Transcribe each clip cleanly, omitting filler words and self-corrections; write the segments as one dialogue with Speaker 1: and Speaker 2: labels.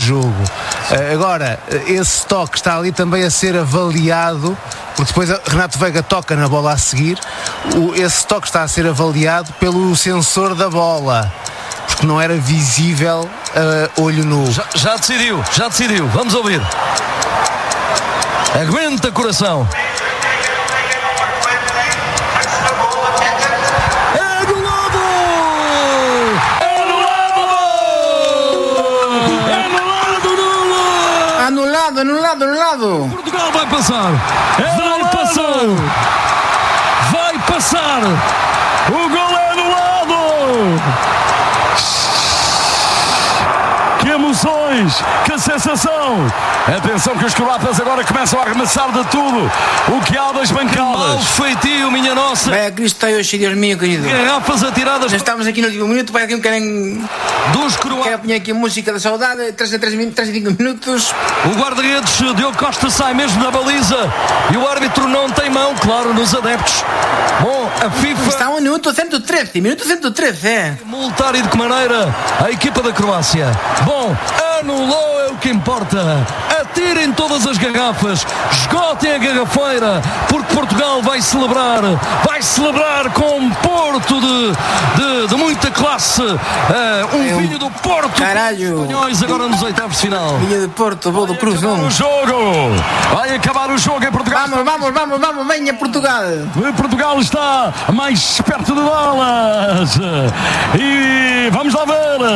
Speaker 1: jogo. Agora, esse toque está ali também a ser avaliado, porque depois Renato Veiga toca na bola a seguir. Esse toque está a ser avaliado pelo sensor da bola, porque não era visível olho nu.
Speaker 2: Já decidiu. Vamos ouvir. Aguenta, coração.
Speaker 3: Anulado.
Speaker 2: Portugal vai passar. Vai passar. O gol é anulado. Que emoções, que sensação. Atenção que os croatas agora começam a arremessar de tudo o que há das bancadas. Mal feitio, minha nossa.
Speaker 3: Vai a Cristo hoje, Deus meu querido.
Speaker 2: Garrafas atiradas.
Speaker 3: Já estamos aqui no último minuto, para que querem...
Speaker 2: Dos croatas.
Speaker 3: Quero apanhar aqui a música da saudade, 3 a 5 minutos.
Speaker 2: O guarda-redes Diogo Costa sai mesmo da baliza e o árbitro não tem mão, claro, nos adeptos. Bom, a FIFA...
Speaker 3: Está um minuto 113, é.
Speaker 2: Multar e de que maneira a equipa da Croácia. Bom, anulou, é o que importa. Atirem todas as garrafas, esgotem a garrafeira, porque Portugal vai celebrar com um Porto de muita classe, vinho do Porto.
Speaker 3: Caralho.
Speaker 2: Os espanhóis agora nos oitavos de final.
Speaker 3: Vinho do Porto, vou do Cruz.
Speaker 2: O jogo, vai acabar o jogo em Portugal.
Speaker 3: Vamos, venha Portugal.
Speaker 2: Portugal está mais perto de bolas e vamos lá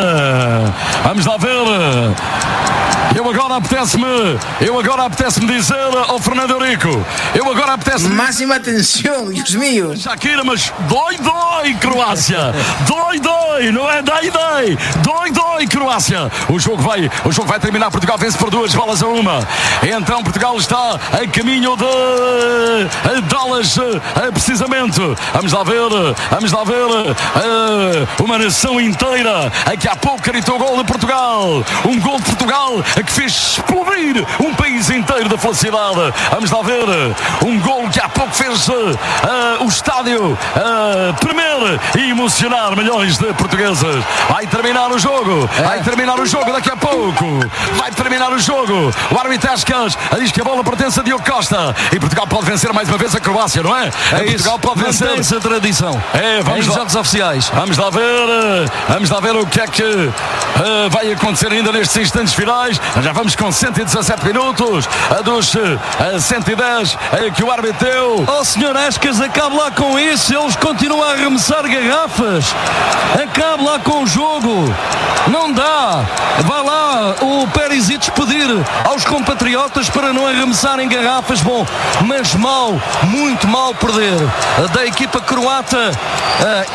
Speaker 2: ver. Eu agora apetece-me dizer ao Fernando Eurico.
Speaker 3: Máxima atenção, Deus meu.
Speaker 2: Shakira, mas dói, Croácia. Dói, não é dói, Croácia. O jogo vai terminar. Portugal vence por 2-1. Então Portugal está a caminho de Dallas, precisamente. Vamos lá ver. Uma nação inteira aqui há pouco gritou o gol de Portugal. Um gol de Portugal que fez explodir um país inteiro de felicidade. Vamos lá ver. Um gol que há pouco fez o estádio tremer e emocionar milhões de portugueses. Vai terminar o jogo daqui a pouco. O árbitro Escas diz que a bola pertence a Diogo Costa e Portugal pode vencer mais uma vez a Croácia, não é? Portugal pode vencer. Mantém-se a tradição.
Speaker 3: Vamos
Speaker 2: lá. Jogos oficiais.
Speaker 3: Vamos lá ver o que é que vai acontecer ainda nestes instantes finais. Já vamos com 117 minutos dos 110 que o árbitro deu.
Speaker 2: Oh, senhor Escas, acabe lá com isso. Eles continuam a arremessar garrafas. Acabe lá com o jogo. Não dá. Vai lá o Perisic pedir aos compatriotas para não arremessarem garrafas. Bom, mas muito mal perder da equipa croata.